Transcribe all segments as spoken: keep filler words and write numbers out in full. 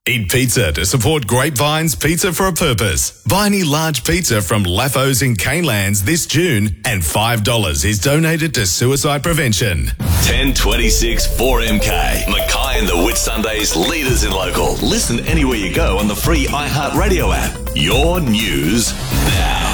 Eat pizza to support Grapevine's Pizza for a Purpose. Buy any large pizza from Laffos in Canelands this June and five dollars is donated to suicide prevention. ten twenty-six four M K. Mackay and the Whitsundays, leaders in local. Listen anywhere you go on the free iHeartRadio app. Your news now.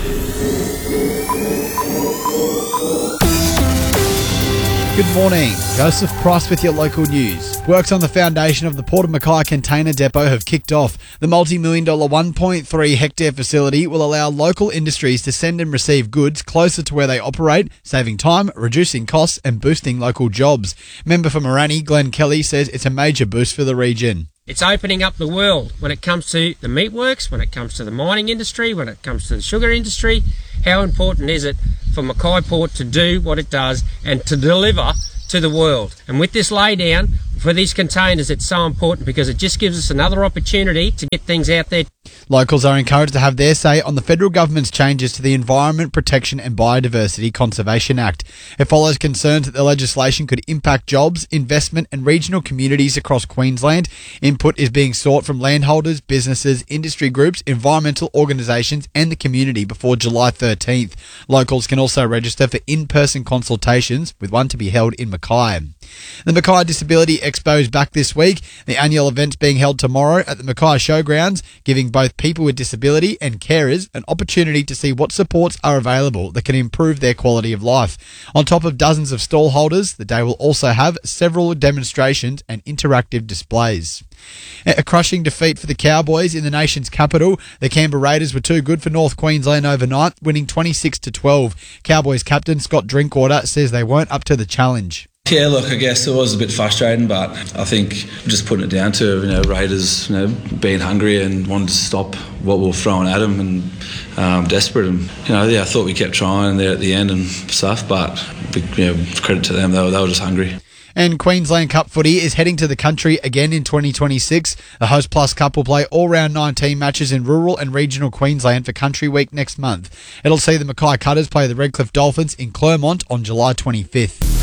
Good morning. Joseph Price with your local news. Works on the foundation of the Port of Mackay Container Depot have kicked off. The multi-million dollar one point three hectare facility will allow local industries to send and receive goods closer to where they operate, saving time, reducing costs and boosting local jobs. Member for Morani, Glenn Kelly, says it's a major boost for the region. It's opening up the world when it comes to the meatworks, when it comes to the mining industry, when it comes to the sugar industry. How important is it for Mackay Port to do what it does and to deliver to the world? And with this laydown for these containers, it's so important because it just gives us another opportunity to get things out there. Locals are encouraged to have their say on the federal government's changes to the Environment Protection and Biodiversity Conservation Act. It follows concerns that the legislation could impact jobs, investment and regional communities across Queensland. Input is being sought from landholders, businesses, industry groups, environmental organisations and the community before July thirteenth. Locals can also register for in-person consultations, with one to be held in Mackay. The Mackay Disability Expo is back this week. The annual event being held tomorrow at the Mackay Showgrounds, giving both people with disability and carers an opportunity to see what supports are available that can improve their quality of life. On top of dozens of stall holders, the day will also have several demonstrations and interactive displays. A crushing defeat for the Cowboys in the nation's capital. The Canberra Raiders were too good for North Queensland overnight, winning twenty-six to twelve. Cowboys captain Scott Drinkwater says they weren't up to the challenge. Yeah, look, I guess it was a bit frustrating, but I think just putting it down to, you know, Raiders, you know, being hungry and wanting to stop what we were throwing at them and um, desperate. And, you know, yeah, I thought we kept trying there at the end and stuff, but, you know, credit to them, they were, they were just hungry. And Queensland Cup footy is heading to the country again in twenty twenty-six. The Host Plus Cup will play all round nineteen matches in rural and regional Queensland for Country Week next month. It'll see the Mackay Cutters play the Redcliffe Dolphins in Clermont on July twenty-fifth.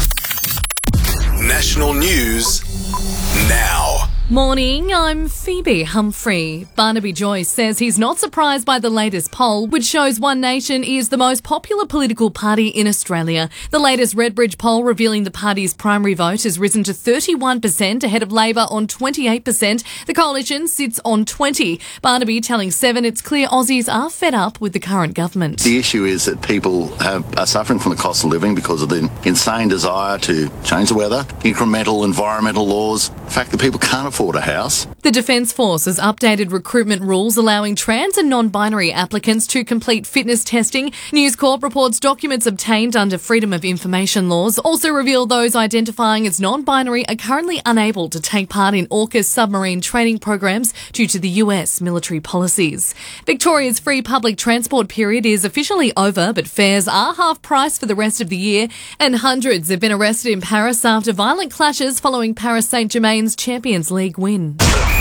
National news now. Morning, I'm Phoebe Humphrey. Barnaby Joyce says he's not surprised by the latest poll, which shows One Nation is the most popular political party in Australia. The latest Redbridge poll revealing the party's primary vote has risen to thirty-one percent, ahead of Labor on twenty-eight percent. The coalition sits on twenty. Barnaby telling Seven it's clear Aussies are fed up with the current government. The issue is that people have, are suffering from the cost of living because of the insane desire to change the weather, incremental environmental laws, the fact that people can't afford a house. The Defence Force has updated recruitment rules allowing trans and non-binary applicants to complete fitness testing. News Corp reports documents obtained under Freedom of Information laws also reveal those identifying as non-binary are currently unable to take part in AUKUS submarine training programs due to the U S military policies. Victoria's free public transport period is officially over, but fares are half price for the rest of the year, and hundreds have been arrested in Paris after violent clashes following Paris Saint-Germain's Champions League win.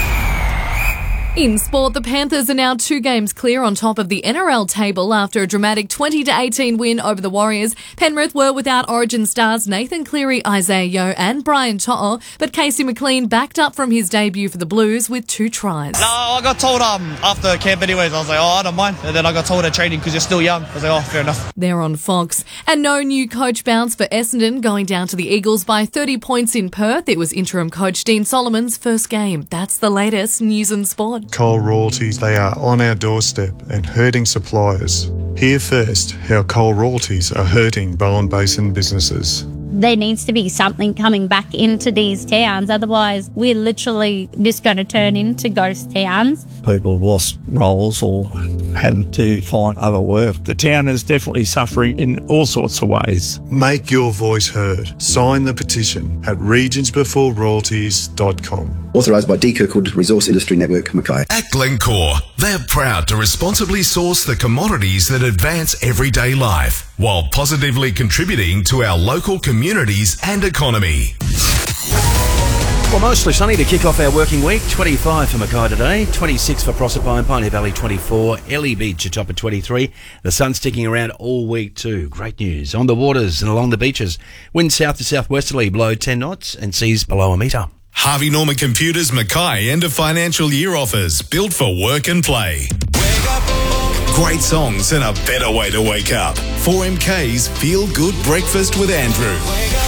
In sport, the Panthers are now two games clear on top of the N R L table after a dramatic twenty to eighteen win over the Warriors. Penrith were without Origin stars Nathan Cleary, Isaiah Yeo and Brian To'o, but Casey McLean backed up from his debut for the Blues with two tries. No, I got told um after camp anyways, I was like, oh, I don't mind. And then I got told at training because you're still young. I was like, oh, fair enough. They're on Fox. And no new coach bounce for Essendon, going down to the Eagles by thirty points in Perth. It was interim coach Dean Solomon's first game. That's the latest news and sport. Coal royalties, they are on our doorstep and hurting suppliers. Hear first how coal royalties are hurting Bowen Basin businesses. There needs to be something coming back into these towns, otherwise we're literally just going to turn into ghost towns. People have lost roles or had to find other work. The town is definitely suffering in all sorts of ways. Make your voice heard. Sign the petition at regions before royalties dot com. Authorised by D. Kirkwood Resource Industry Network, Mackay. At Glencore, they're proud to responsibly source the commodities that advance everyday life, while positively contributing to our local communities and economy. Well, mostly sunny to kick off our working week. twenty-five for Mackay today, twenty-six for Proserpine, Pioneer Valley twenty-four, Ellie Beach at top of twenty-three. The sun's sticking around all week too. Great news. On the waters and along the beaches, wind south to southwesterly below ten knots and seas below a metre. Harvey Norman Computers Mackay end of financial year offers built for work and play. Great songs and a better way to wake up. four M K's Feel Good Breakfast with Andrew.